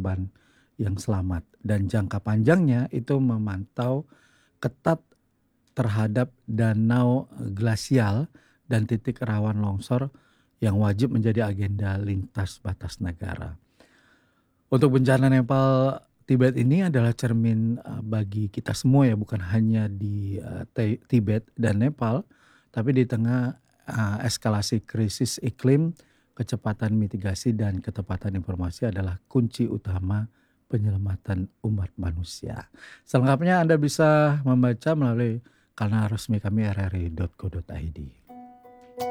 korban yang selamat. Dan jangka panjangnya itu memantau ketat terhadap danau glasial dan titik rawan longsor yang wajib menjadi agenda lintas batas negara. Untuk bencana Nepal Tibet ini adalah cermin bagi kita semua ya, bukan hanya di Tibet dan Nepal, tapi di tengah eskalasi krisis iklim, kecepatan mitigasi dan ketepatan informasi adalah kunci utama penyelamatan umat manusia. Selengkapnya Anda bisa membaca melalui kanal resmi kami rri.co.id.